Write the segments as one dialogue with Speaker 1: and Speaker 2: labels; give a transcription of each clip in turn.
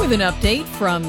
Speaker 1: With an update from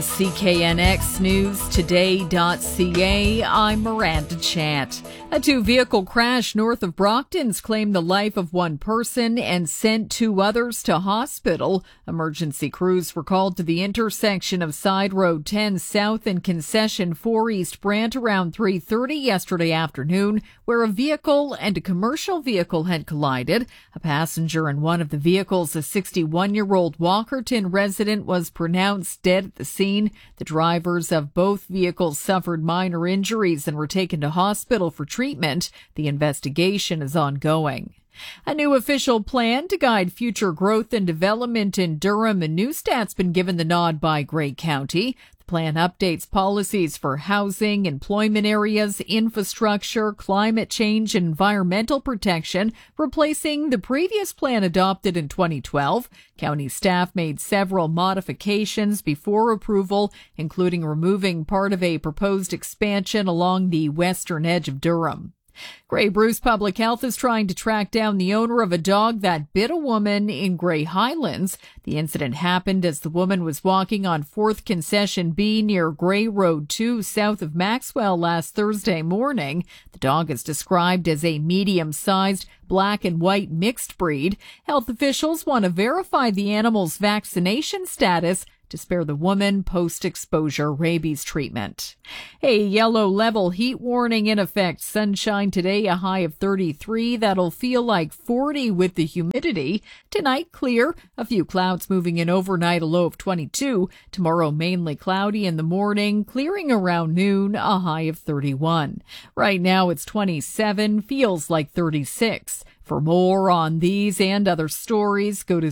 Speaker 1: CKNXNewsToday.ca, I'm Miranda Chant. A two-vehicle crash north of Brockton's claimed the life of one person and sent two others to hospital. Emergency crews were called to the intersection of Side Road 10 South and Concession 4 East Brant around 3:30 yesterday afternoon, where a vehicle and a commercial vehicle had collided. A passenger in one of the vehicles, a 61-year-old Walkerton resident, was pronounced dead at the scene. The drivers of both vehicles suffered minor injuries and were taken to hospital for treatment. The investigation is ongoing. A new official plan to guide future growth and development in Durham and Newstat's been given the nod by Grey County. The plan updates policies for housing, employment areas, infrastructure, climate change, and environmental protection, replacing the previous plan adopted in 2012. County staff made several modifications before approval, including removing part of a proposed expansion along the western edge of Durham. Grey Bruce Public Health is trying to track down the owner of a dog that bit a woman in Grey Highlands. The incident happened as the woman was walking on 4th Concession B near Grey Road 2 south of Maxwell last Thursday morning. The dog is described as a medium-sized black and white mixed breed. Health officials want to verify the animal's vaccination status to spare the woman post-exposure rabies treatment. A yellow level heat warning in effect. Sunshine today, a high of 33. That'll feel like 40 with the humidity. Tonight, clear. A few clouds moving in overnight, a low of 22. Tomorrow, mainly cloudy in the morning, clearing around noon, a high of 31. Right now, it's 27, feels like 36. For more on these and other stories, go to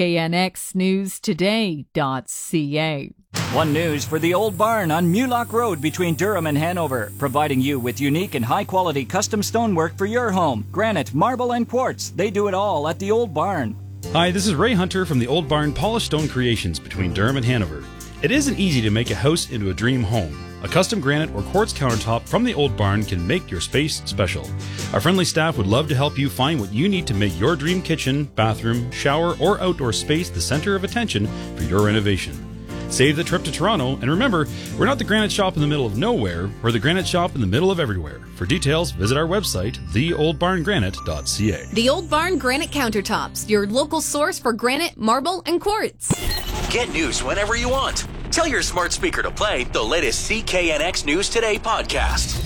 Speaker 1: CKNXNewsToday.ca.
Speaker 2: One News for the Old Barn on Mulock Road between Durham and Hanover, providing you with unique and high-quality custom stonework for your home. Granite, marble, and quartz. They do it all at the Old Barn.
Speaker 3: Hi, this is Ray Hunter from the Old Barn Polished Stone Creations between Durham and Hanover. It isn't easy to make a house into a dream home. A custom granite or quartz countertop from the Old Barn can make your space special. Our friendly staff would love to help you find what you need to make your dream kitchen, bathroom, shower, or outdoor space the center of attention for your renovation. Save the trip to Toronto, and remember, we're not the granite shop in the middle of nowhere, we're the granite shop in the middle of everywhere. For details, visit our website, theoldbarngranite.ca.
Speaker 4: The Old Barn Granite Countertops, your local source for granite, marble, and quartz.
Speaker 5: Get news whenever you want. Tell your smart speaker to play the latest CKNX News Today podcast.